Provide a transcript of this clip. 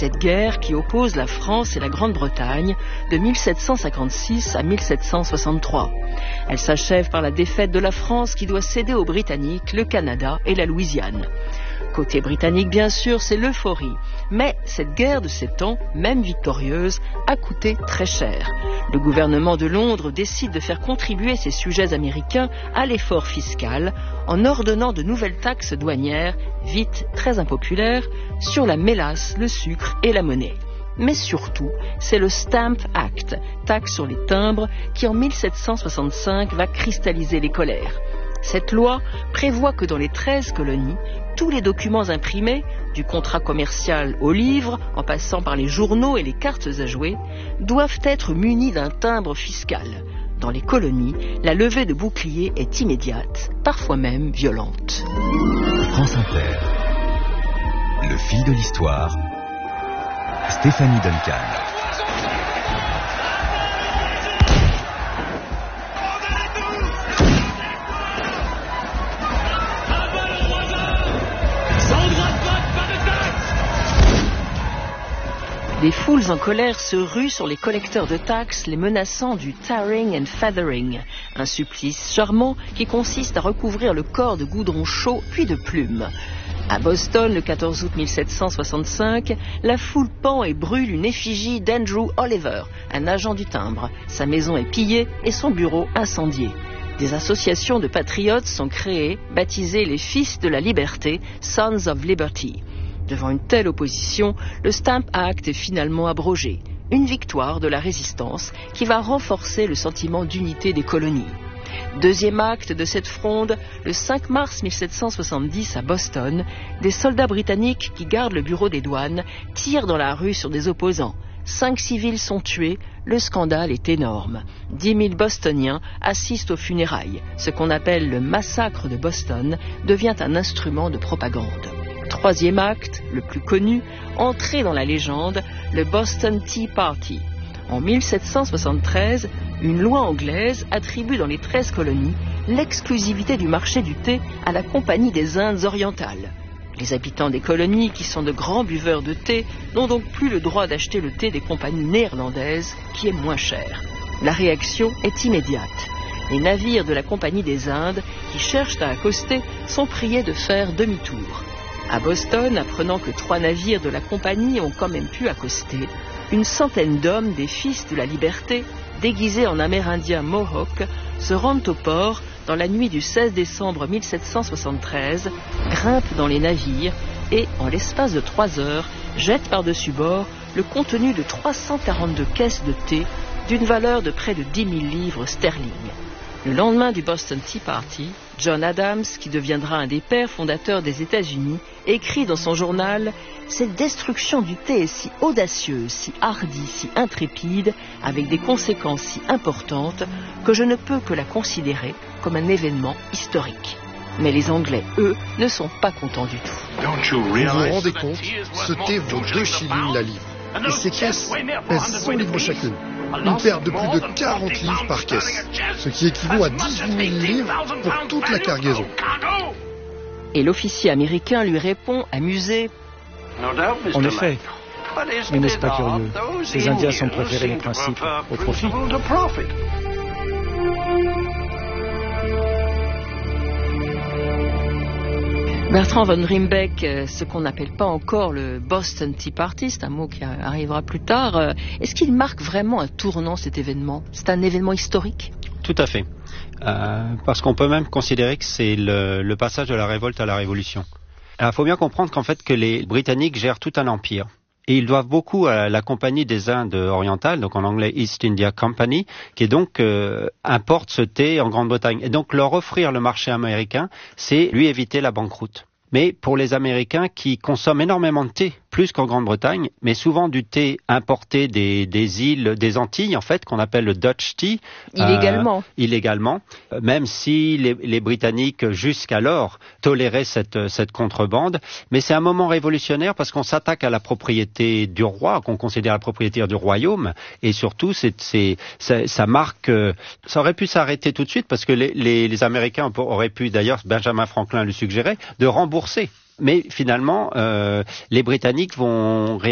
Cette guerre qui oppose la France et la Grande-Bretagne de 1756 à 1763. Elle s'achève par la défaite de la France qui doit céder aux Britanniques le Canada et la Louisiane. Côté britannique, bien sûr, c'est l'euphorie. Mais cette guerre de 7 ans, même victorieuse, a coûté très cher. Le gouvernement de Londres décide de faire contribuer ses sujets américains à l'effort fiscal en ordonnant de nouvelles taxes douanières, vite très impopulaires, sur la mélasse, le sucre et la monnaie. Mais surtout, c'est le Stamp Act, taxe sur les timbres, qui en 1765 va cristalliser les colères. Cette loi prévoit que dans les 13 colonies, tous les documents imprimés, du contrat commercial au livre, en passant par les journaux et les cartes à jouer, doivent être munis d'un timbre fiscal. Dans les colonies, la levée de boucliers est immédiate, parfois même violente. France Inter. Le fil de l'histoire. Stéphanie Duncan. Des foules en colère se ruent sur les collecteurs de taxes, les menaçant du tarring and feathering, un supplice charmant qui consiste à recouvrir le corps de goudron chaud puis de plumes. À Boston, le 14 août 1765, la foule pend et brûle une effigie d'Andrew Oliver, un agent du timbre. Sa maison est pillée et son bureau incendié. Des associations de patriotes sont créées, baptisées les Fils de la Liberté, Sons of Liberty. Devant une telle opposition, le Stamp Act est finalement abrogé. Une victoire de la résistance qui va renforcer le sentiment d'unité des colonies. Deuxième acte de cette fronde, le 5 mars 1770 à Boston, des soldats britanniques qui gardent le bureau des douanes tirent dans la rue sur des opposants. 5 civils sont tués, le scandale est énorme. 10 000 Bostoniens assistent aux funérailles. Ce qu'on appelle le massacre de Boston devient un instrument de propagande. Troisième acte, le plus connu, entré dans la légende, le Boston Tea Party. En 1773, une loi anglaise attribue dans les 13 colonies l'exclusivité du marché du thé à la Compagnie des Indes orientales. Les habitants des colonies, qui sont de grands buveurs de thé, n'ont donc plus le droit d'acheter le thé des compagnies néerlandaises, qui est moins cher. La réaction est immédiate. Les navires de la Compagnie des Indes, qui cherchent à accoster, sont priés de faire demi-tour. À Boston, apprenant que 3 navires de la compagnie ont quand même pu accoster, une centaine d'hommes des Fils de la Liberté, déguisés en Amérindiens Mohawks, se rendent au port dans la nuit du 16 décembre 1773, grimpent dans les navires et, en l'espace de 3 heures, jettent par-dessus bord le contenu de 342 caisses de thé d'une valeur de près de 10 000 livres sterling. Le lendemain du Boston Tea Party, John Adams, qui deviendra un des pères fondateurs des États-Unis, écrit dans son journal « Cette destruction du thé est si audacieuse, si hardie, si intrépide, avec des conséquences si importantes, que je ne peux que la considérer comme un événement historique. » Mais les Anglais, eux, ne sont pas contents du tout. Vous vous rendez compte, ce thé vaut 2 shillings la livre. Et ces caisses pèsent 100 livres chacune. Une perte de plus de 40 livres par caisse, ce qui équivaut à 18 000 livres pour toute la cargaison. Et l'officier américain lui répond, amusé. En effet, mais n'est-ce pas curieux? Les Indiens sont préférés les principes au profit. Bertrand von Rimbeck, ce qu'on n'appelle pas encore le Boston Tea Party, c'est un mot qui arrivera plus tard, est-ce qu'il marque vraiment un tournant, cet événement? C'est un événement historique? Tout à fait. Parce qu'on peut même considérer que c'est le passage de la révolte à la révolution. Alors, il faut bien comprendre qu'en fait, que les Britanniques gèrent tout un empire. Et ils doivent beaucoup à la Compagnie des Indes orientales, donc en anglais East India Company, qui est donc importe ce thé en Grande-Bretagne. Et donc leur offrir le marché américain, c'est lui éviter la banqueroute. Mais pour les Américains qui consomment énormément de thé, plus qu'en Grande-Bretagne, mais souvent du thé importé des îles, des Antilles, en fait, qu'on appelle le Dutch tea. Illégalement. Même si les Britanniques, jusqu'alors, toléraient cette contrebande. Mais c'est un moment révolutionnaire parce qu'on s'attaque à la propriété du roi, qu'on considère la propriété du royaume. Et surtout, ça marque... ça aurait pu s'arrêter tout de suite parce que les Américains auraient pu, d'ailleurs, Benjamin Franklin le suggérait, de rembourser. Mais finalement, les Britanniques vont